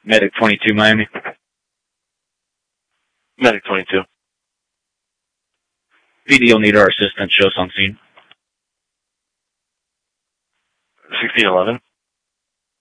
Medic 22, Miami. Medic 22. PD will need our assistance. Show us on scene. 1611.